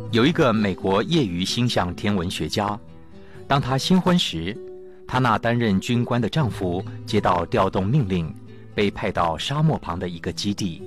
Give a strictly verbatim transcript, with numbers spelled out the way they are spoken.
有一个美国业余星象天文学家，当她新婚时，她那担任军官的丈夫接到调动命令，被派到沙漠旁的一个基地。